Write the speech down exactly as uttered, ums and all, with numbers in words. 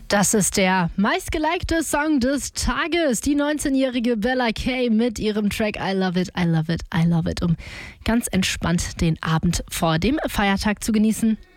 Das ist der meistgelikte Song des Tages. Die neunzehnjährige Bella K mit ihrem Track I Love It, I Love It, I Love It, um ganz entspannt den Abend vor dem Feiertag zu genießen.